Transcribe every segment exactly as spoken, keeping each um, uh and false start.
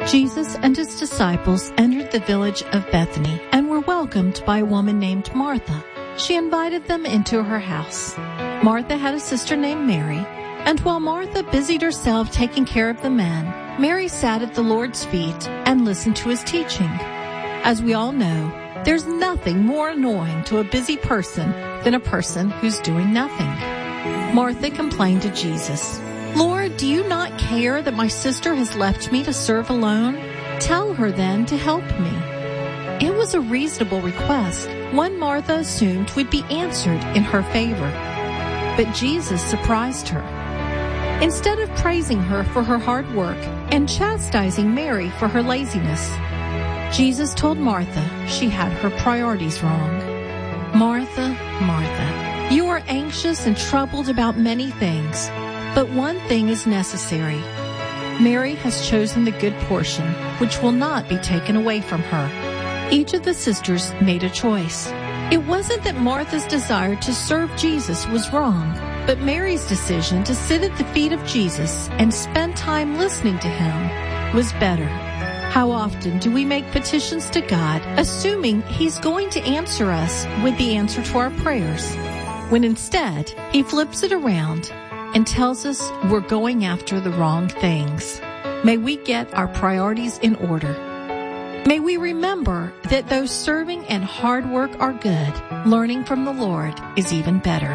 Jesus and his disciples entered the village of Bethany and were welcomed by a woman named Martha. She invited them into her house. Martha had a sister named Mary, and while Martha busied herself taking care of the men, Mary sat at the Lord's feet and listened to his teaching. As we all know, there's nothing more annoying to a busy person than a person who's doing nothing. Martha complained to Jesus, "Lord, do you not care that my sister has left me to serve alone? Tell her then to help me." It was a reasonable request, one Martha assumed would be answered in her favor. But Jesus surprised her. Instead of praising her for her hard work and chastising Mary for her laziness, Jesus told Martha she had her priorities wrong. "Martha, Martha, you are anxious and troubled about many things, but one thing is necessary. Mary has chosen the good portion, which will not be taken away from her." Each of the sisters made a choice. It wasn't that Martha's desire to serve Jesus was wrong, but Mary's decision to sit at the feet of Jesus and spend time listening to him was better. How often do we make petitions to God, assuming he's going to answer us with the answer to our prayers, when instead he flips it around and tells us we're going after the wrong things? May we get our priorities in order. May we remember that though serving and hard work are good, learning from the Lord is even better.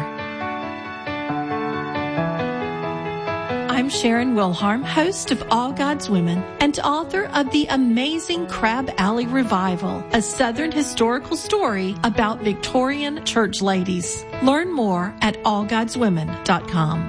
I'm Sharon Wilharm, host of All God's Women and author of the amazing Crab Alley Revival, a Southern historical story about Victorian church ladies. Learn more at all gods women dot com.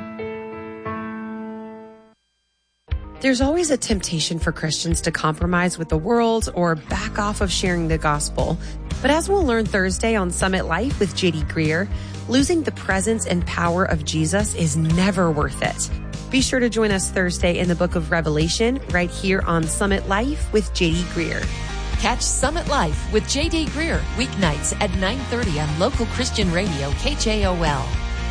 There's always a temptation for Christians to compromise with the world or back off of sharing the gospel. But as we'll learn Thursday on Summit Life with J D Greer, losing the presence and power of Jesus is never worth it. Be sure to join us Thursday in the book of Revelation right here on Summit Life with J D Greer. Catch Summit Life with J D Greer weeknights at nine thirty on local Christian radio K J O L.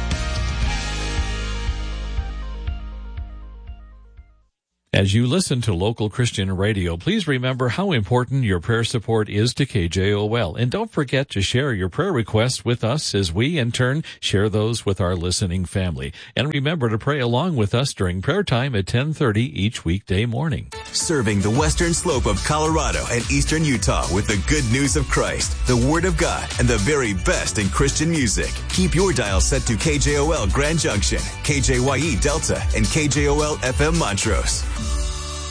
As you listen to local Christian radio, please remember how important your prayer support is to K J O L. And don't forget to share your prayer requests with us as we, in turn, share those with our listening family. And remember to pray along with us during prayer time at ten thirty each weekday morning. Serving the western slope of Colorado and eastern Utah with the good news of Christ, the Word of God, and the very best in Christian music. Keep your dial set to K J O L Grand Junction, K J Y E Delta, and K J O L F M Montrose.